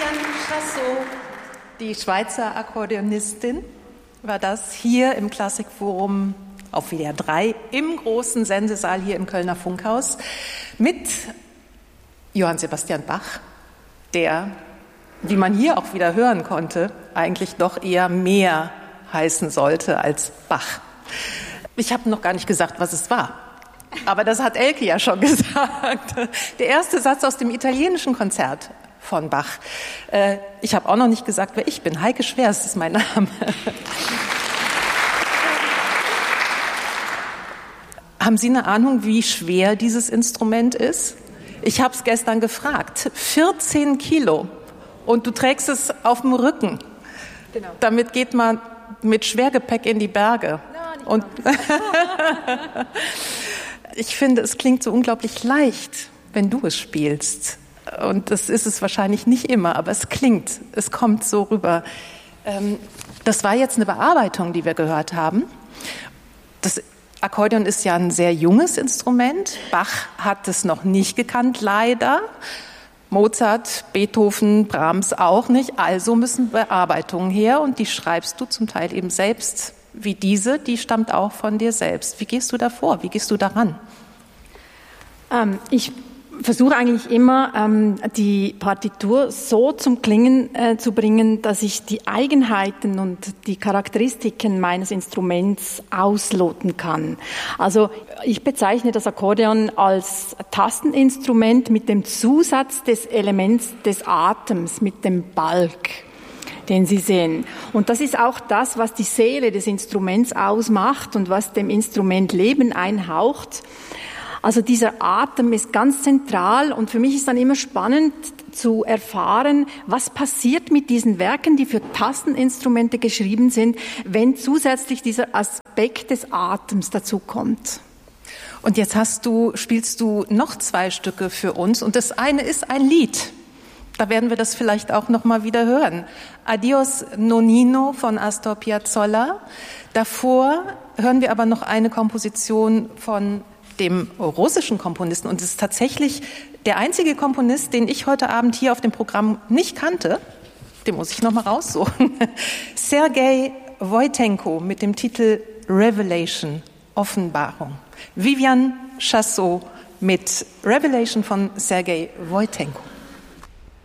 Viviane Chassot, die Schweizer Akkordeonistin, war das hier im Klassikforum auf WDR 3 im großen Sendesaal hier im Kölner Funkhaus mit Johann Sebastian Bach, der, wie man hier auch wieder hören konnte, eigentlich doch eher mehr heißen sollte als Bach. Ich habe noch gar nicht gesagt, was es war. Aber das hat Elke ja schon gesagt. Der erste Satz aus dem italienischen Konzert von Bach. Ich habe auch noch nicht gesagt, wer ich bin. Heike Schwers ist mein Name. Haben Sie eine Ahnung, wie schwer dieses Instrument ist? Ich habe es gestern gefragt. 14 Kilo. Und du trägst es auf dem Rücken. Genau. Damit geht man mit Schwergepäck in die Berge. Und ich finde, es klingt so unglaublich leicht, wenn du es spielst. Und das ist es wahrscheinlich nicht immer, aber es klingt, es kommt so rüber. Das war jetzt eine Bearbeitung, die wir gehört haben. Das Akkordeon ist ja ein sehr junges Instrument. Bach hat es noch nicht gekannt, leider. Mozart, Beethoven, Brahms auch nicht. Also müssen Bearbeitungen her und die schreibst du zum Teil eben selbst. Wie diese, die stammt auch von dir selbst. Wie gehst du da vor? Wie gehst du daran? Ich versuche eigentlich immer, die Partitur so zum Klingen zu bringen, dass ich die Eigenheiten und die Charakteristiken meines Instruments ausloten kann. Also ich bezeichne das Akkordeon als Tasteninstrument mit dem Zusatz des Elements des Atems, mit dem Balg, den Sie sehen. Und das ist auch das, was die Seele des Instruments ausmacht und was dem Instrument Leben einhaucht. Also dieser Atem ist ganz zentral und für mich ist dann immer spannend zu erfahren, was passiert mit diesen Werken, die für Tasteninstrumente geschrieben sind, wenn zusätzlich dieser Aspekt des Atems dazu kommt. Und jetzt spielst du noch 2 Stücke für uns und das eine ist ein Lied. Da werden wir das vielleicht auch noch mal wieder hören. Adios Nonnino von Astor Piazzolla. Davor hören wir aber noch eine Komposition von dem russischen Komponisten. Und es ist tatsächlich der einzige Komponist, den ich heute Abend hier auf dem Programm nicht kannte. Den muss ich noch mal raussuchen. Sergei Wojtenko mit dem Titel Revelation, Offenbarung. Viviane Chassot mit Revelation von Sergei Wojtenko.